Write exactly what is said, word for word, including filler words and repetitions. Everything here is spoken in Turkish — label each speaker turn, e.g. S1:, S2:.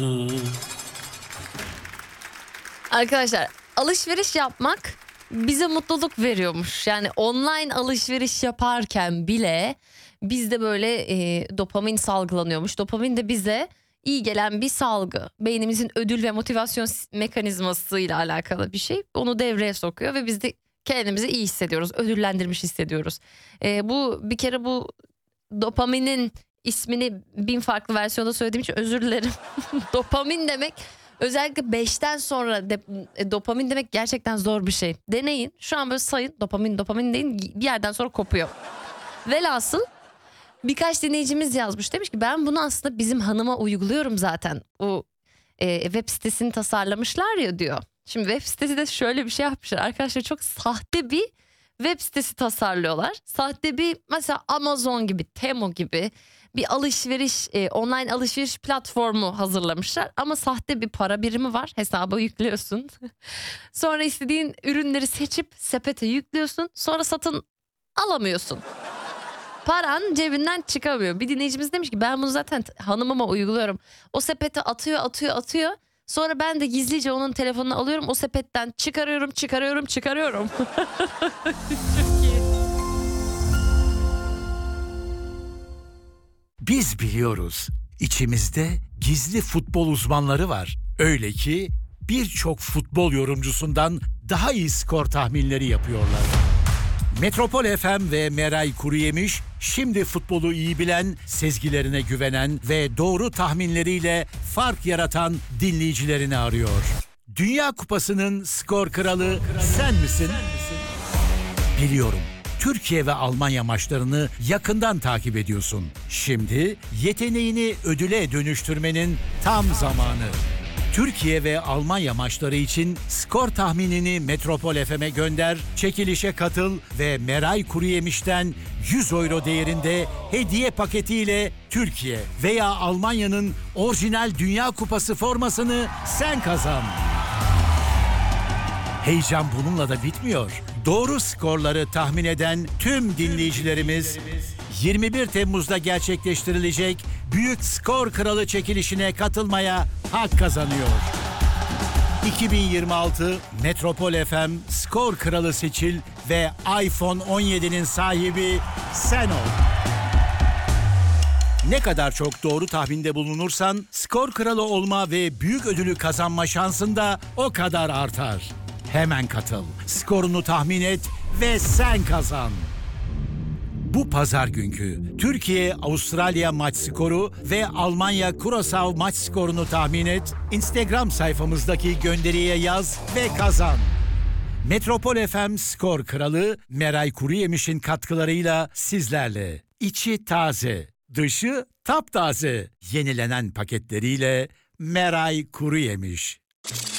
S1: Arkadaşlar, alışveriş yapmak bize mutluluk veriyormuş. Yani online alışveriş yaparken bile bizde böyle e, dopamin salgılanıyormuş. Dopamin de bize iyi gelen bir salgı. Beynimizin ödül ve motivasyon s- mekanizmasıyla alakalı bir şey. Onu devreye sokuyor ve biz de kendimizi iyi hissediyoruz. Ödüllendirmiş hissediyoruz. E, bu bir kere bu dopaminin ismini bin farklı versiyonda söylediğim için özür dilerim. Dopamin demek, özellikle beşten sonra de, e, dopamin demek gerçekten zor bir şey. Deneyin. Şu an böyle sayın, dopamin dopamin deyin, bir yerden sonra kopuyor. Velhasıl birkaç dinleyicimiz yazmış. Demiş ki ben bunu aslında bizim hanıma uyguluyorum zaten. O e, web sitesini tasarlamışlar ya diyor. Şimdi web sitesi de şöyle bir şey yapmışlar. Arkadaşlar çok sahte bir web sitesi tasarlıyorlar. Sahte bir, mesela Amazon gibi, Temu gibi bir alışveriş, e, online alışveriş platformu hazırlamışlar. Ama sahte bir para birimi var. Hesaba yüklüyorsun. Sonra istediğin ürünleri seçip sepete yüklüyorsun. Sonra satın alamıyorsun. Paran cebinden çıkamıyor. Bir dinleyicimiz demiş ki ben bunu zaten t- hanımıma uyguluyorum. O sepete atıyor atıyor atıyor. Sonra ben de gizlice onun telefonunu alıyorum. O sepetten çıkarıyorum çıkarıyorum çıkarıyorum. Çok iyi.
S2: Biz biliyoruz. İçimizde gizli futbol uzmanları var. Öyle ki birçok futbol yorumcusundan daha iyi skor tahminleri yapıyorlar. Metropol F M ve Meray Kuruyemiş şimdi futbolu iyi bilen, sezgilerine güvenen ve doğru tahminleriyle fark yaratan dinleyicilerini arıyor. Dünya Kupası'nın skor kralı sen misin? Biliyorum. Türkiye ve Almanya maçlarını yakından takip ediyorsun. Şimdi yeteneğini ödüle dönüştürmenin tam zamanı. Türkiye ve Almanya maçları için skor tahminini Metropol F M'e gönder, çekilişe katıl ve Meray Kuruyemiş'ten yüz euro değerinde hediye paketiyle Türkiye veya Almanya'nın orijinal Dünya Kupası formasını sen kazan. Heyecan bununla da bitmiyor. Doğru skorları tahmin eden tüm dinleyicilerimiz yirmi bir Temmuz'da gerçekleştirilecek Büyük Skor Kralı çekilişine katılmaya hak kazanıyor. iki bin yirmi altı Metropol F M Skor Kralı seçil ve iPhone on yedinin sahibi sen ol. Ne kadar çok doğru tahminde bulunursan skor kralı olma ve büyük ödülü kazanma şansın da o kadar artar. Hemen katıl, skorunu tahmin et ve sen kazan. Bu pazar günkü Türkiye-Avustralya maç skoru ve Almanya-Curaçao maç skorunu tahmin et, Instagram sayfamızdaki gönderiye yaz ve kazan. Metropol F M Skor Kralı Meray Kuruyemiş'in katkılarıyla sizlerle. İçi taze, dışı taptaze. Yenilenen paketleriyle Meray Kuruyemiş.